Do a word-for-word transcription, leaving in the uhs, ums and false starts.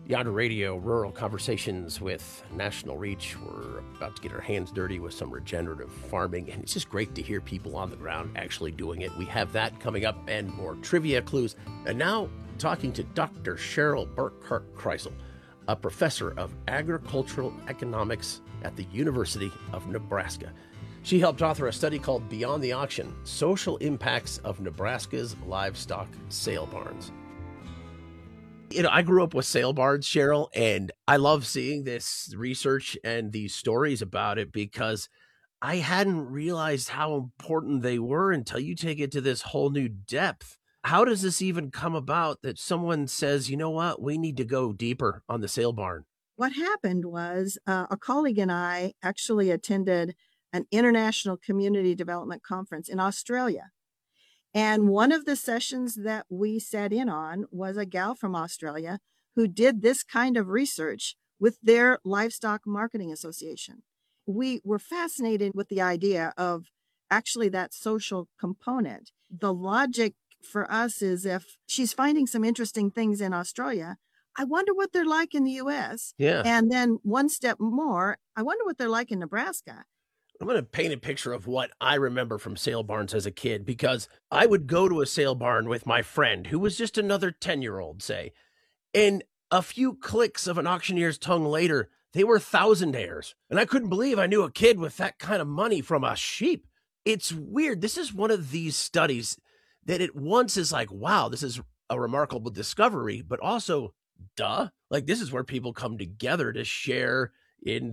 Yonder Radio, Rural Conversations with National Reach. We're about to get our hands dirty with some regenerative farming, and it's just great to hear people on the ground actually doing it. We have that coming up and more trivia clues. And now, talking to Doctor Cheryl Burkhart-Kreisel, a professor of agricultural economics at the University of Nebraska. She helped author a study called Beyond the Auction, Social Impacts of Nebraska's Livestock Sale Barns. You know, I grew up with sale barns, Cheryl, and I love seeing this research and these stories about it because I hadn't realized how important they were until you take it to this whole new depth. How does this even come about that someone says, you know what, we need to go deeper on the sale barn? What happened was uh, a colleague and I actually attended an international community development conference in Australia. And one of the sessions that we sat in on was a gal from Australia who did this kind of research with their livestock marketing association. We were fascinated with the idea of actually that social component. The logic for us is if she's finding some interesting things in Australia, I wonder what they're like in the U S. Yeah. And then one step more, I wonder what they're like in Nebraska. I'm going to paint a picture of what I remember from sale barns as a kid, because I would go to a sale barn with my friend who was just another ten-year-old, say, and a few clicks of an auctioneer's tongue later, they were thousandaires. And I couldn't believe I knew a kid with that kind of money from a sheep. It's weird. This is one of these studies that at once is like, wow, this is a remarkable discovery, but also, duh, like this is where people come together to share in